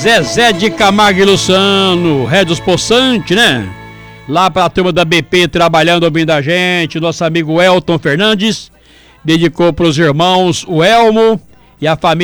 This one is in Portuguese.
Zezé de Camargo e Luciano, Rédios Poçante, né? Lá pra turma da BP trabalhando, ouvindo a gente. Nosso amigo Elton Fernandes dedicou pros irmãos o Elmo e a família.